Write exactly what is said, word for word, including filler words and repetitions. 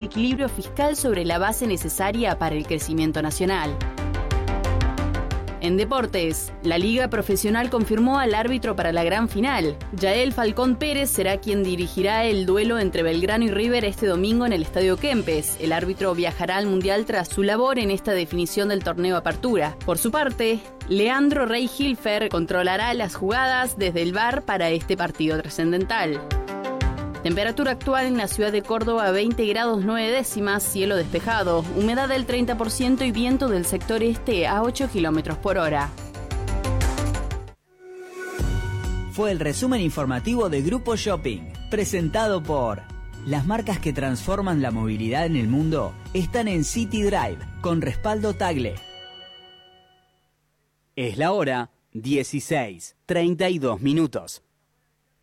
equilibrio fiscal sobre la base necesaria para el crecimiento nacional. En deportes, la Liga Profesional confirmó al árbitro para la gran final. Yael Falcón Pérez será quien dirigirá el duelo entre Belgrano y River este domingo en el Estadio Kempes. El árbitro viajará al Mundial tras su labor en esta definición del torneo Apertura. Por su parte, Leandro Rey Hilfer controlará las jugadas desde el V A R para este partido trascendental. Temperatura actual en la ciudad de Córdoba veinte grados nueve décimas, cielo despejado, humedad del treinta por ciento y viento del sector este a ocho kilómetros por hora. Fue el resumen informativo de Grupo Shopping, presentado por... Las marcas que transforman la movilidad en el mundo están en City Drive, con respaldo Tagle. Es la hora dieciséis, treinta y dos minutos.